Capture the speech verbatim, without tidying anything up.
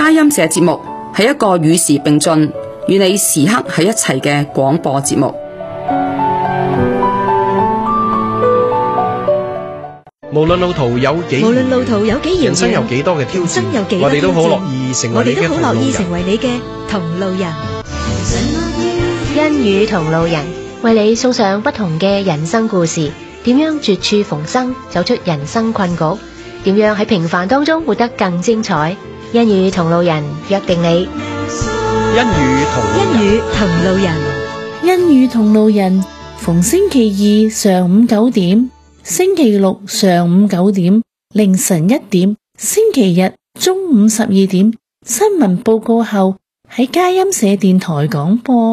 佳音社節目係一個與時並進，與你時刻喺一齊嘅廣播節目。 無論路途有幾無論路途有幾遙遠， 人生有幾多嘅挑戰，我哋都好樂意成為你嘅同路人。 我哋都好樂意成為你嘅同路人。 欣與同路人為你送上不同嘅人生故事，點樣絕處逢生，走出人生困局，點樣喺平凡當中活得更精彩。欣與同路人約定你， 欣與同欣與同路人， 欣與同路人逢星期二上午九點，星期六上午九點，凌晨一點，星期日中午十二點，新聞報告後喺佳音社電台廣播。